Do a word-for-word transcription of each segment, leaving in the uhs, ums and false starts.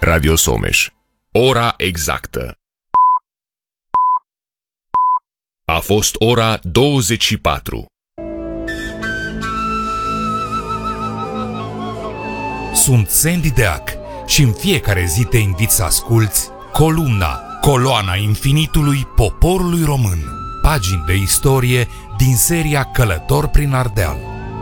Radio Someș. Ora exactă. A fost ora douăzeci și patru. Sunt Sandy Deac și în fiecare zi te invit să asculți Columna, coloana infinitului poporului român. Pagini de istorie din seria Călător prin Ardeal.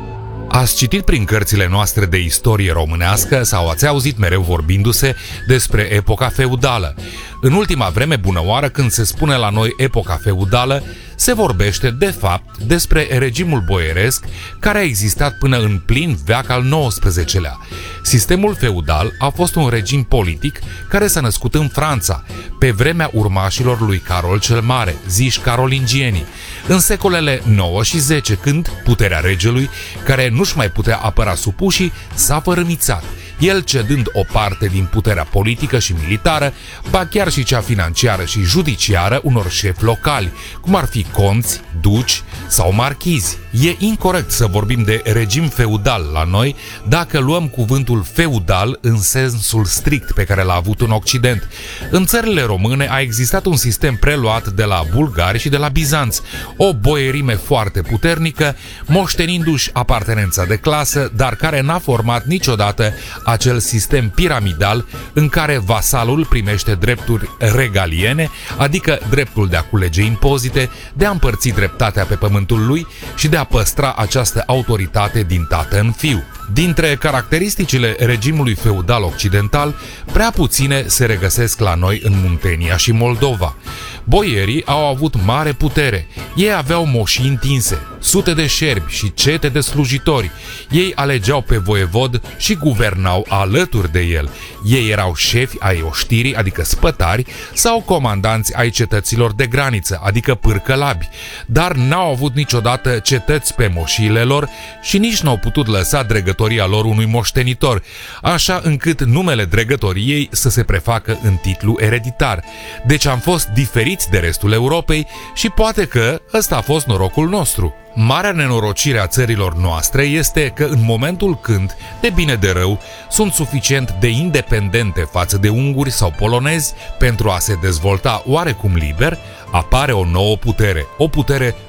Ați citit prin cărțile noastre de istorie românească sau ați auzit mereu vorbindu-se despre epoca feudală. În ultima vreme bunăoară, când se spune la noi epoca feudală, se vorbește de fapt despre regimul boieresc care a existat până în plin veac al nouăsprezecelea. Sistemul feudal a fost un regim politic care s-a născut în Franța, pe vremea urmașilor lui Carol cel Mare, ziși carolingienii, în secolele nouă și zece, când puterea regelui, care nu-și mai putea apăra supușii, s-a fărâmițat, el cedând o parte din puterea politică și militară, ba chiar și cea financiară și judiciară unor șefi locali, cum ar fi conți, duci sau marchizi. E incorect să vorbim de regim feudal la noi dacă luăm cuvântul feudal în sensul strict pe care l-a avut în Occident. În țările române a existat un sistem preluat de la bulgari și de la bizanți, o boierime foarte puternică, moștenindu-și apartenența de clasă, dar care n-a format niciodată acel sistem piramidal în care vasalul primește drepturi regaliene, adică dreptul de a culege impozite, de a împărți dreptatea pe pământul lui și de a păstra această autoritate din tată în fiu. Dintre caracteristicile regimului feudal occidental, prea puține se regăsesc la noi în Muntenia și Moldova. Boierii au avut mare putere, ei aveau moșii întinse, sute de șerpi și cete de slujitori, ei alegeau pe voievod și guvernau alături de el, ei erau șefi ai oștirii, adică spătari, sau comandanți ai cetăților de graniță, adică pârcălabi, dar n-au avut niciodată cetăți pe moșiile lor și nici n-au putut lăsa dregătoria lor unui moștenitor, așa încât numele dregătoriei să se prefacă în titlu ereditar. Deci am fost diferiți de restul Europei și poate că ăsta a fost norocul nostru. Marea nenorocire a țărilor noastre este că în momentul când, de bine de rău, sunt suficient de independente față de unguri sau polonezi pentru a se dezvolta oarecum liber, apare o nouă putere, o putere